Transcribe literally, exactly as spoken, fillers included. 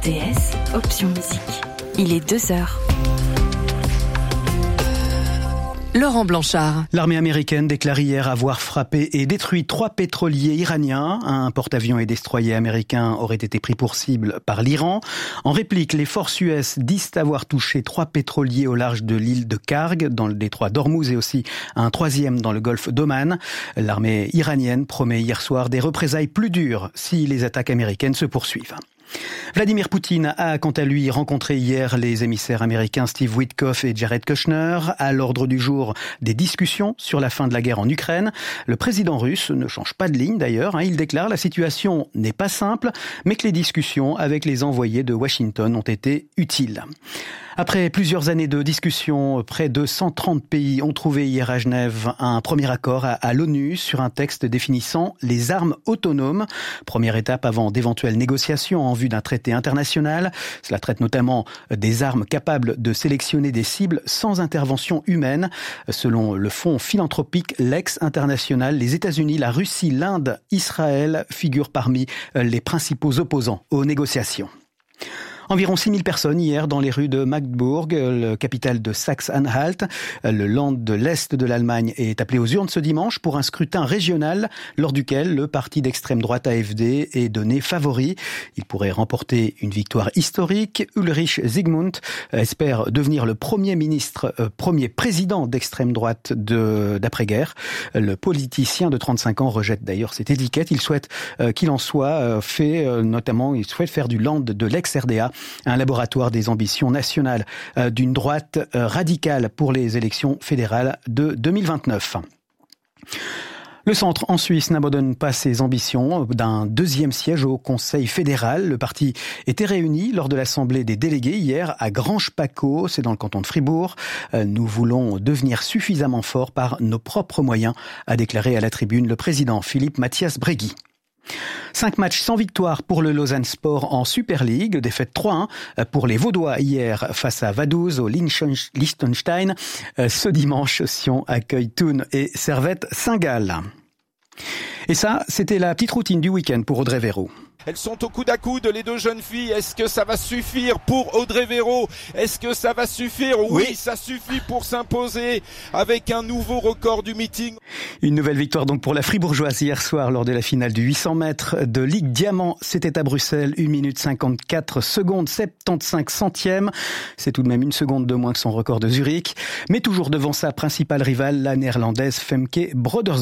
R T S, option musique. Il est deux heures. Laurent Blanchard. L'armée américaine déclare hier avoir frappé et détruit trois pétroliers iraniens. Un porte-avions et destroyer américain aurait été pris pour cible par l'Iran. En réplique, les forces U S disent avoir touché trois pétroliers au large de l'île de Karg, dans le détroit d'Ormuz, et aussi un troisième dans le golfe d'Oman. L'armée iranienne promet hier soir des représailles plus dures si les attaques américaines se poursuivent. Vladimir Poutine a quant à lui rencontré hier les émissaires américains Steve Witkoff et Jared Kushner. À l'ordre du jour, des discussions sur la fin de la guerre en Ukraine. Le président russe ne change pas de ligne d'ailleurs. Il déclare la situation n'est pas simple, mais que les discussions avec les envoyés de Washington ont été utiles. Après plusieurs années de discussions, près de cent trente pays ont trouvé hier à Genève un premier accord à, à l'ONU sur un texte définissant les armes autonomes. Première étape avant d'éventuelles négociations en vue d'un traité international. Cela traite notamment des armes capables de sélectionner des cibles sans intervention humaine. Selon le fonds philanthropique Lex International, les États-Unis, la Russie, l'Inde, Israël figurent parmi les principaux opposants aux négociations. Environ six mille personnes hier dans les rues de Magdeburg, le capitale de Saxe-Anhalt. Le Land de l'Est de l'Allemagne est appelé aux urnes ce dimanche pour un scrutin régional lors duquel le parti d'extrême droite A F D est donné favori. Il pourrait remporter une victoire historique. Ulrich Zygmunt espère devenir le premier ministre, euh, premier président d'extrême droite de, d'après-guerre. Le politicien de trente-cinq ans rejette d'ailleurs cette étiquette. Il souhaite euh, qu'il en soit euh, fait, euh, notamment, il souhaite faire du Land de l'ex-R D A un laboratoire des ambitions nationales euh, d'une droite euh, radicale pour les élections fédérales de deux mille vingt-neuf. Le centre en Suisse n'abandonne pas ses ambitions d'un deuxième siège au Conseil fédéral. Le parti était réuni lors de l'Assemblée des délégués hier à Granges-Paccot, c'est dans le canton de Fribourg. Nous voulons devenir suffisamment forts par nos propres moyens, a déclaré à la tribune le président Philippe Mathias Bregui. Cinq matchs sans victoire pour le Lausanne Sport en Super League. Défaite trois un pour les Vaudois hier face à Vaduz au Liechtenstein. Ce dimanche, Sion accueille Thun et Servette Saint-Gall. Et ça, c'était la petite routine du week-end pour Audrey Véro. Elles sont au coude à coude, les deux jeunes filles. Est-ce que ça va suffire pour Audrey Véro? Est-ce que ça va suffire? Oui, oui, ça suffit pour s'imposer avec un nouveau record du meeting. Une nouvelle victoire donc pour la Fribourgeoise hier soir lors de la finale du huit cents mètres de Ligue Diamant. C'était à Bruxelles, une minute cinquante-quatre secondes, soixante-quinze centièmes. C'est tout de même une seconde de moins que son record de Zurich. Mais toujours devant sa principale rivale, la néerlandaise Femke Broders.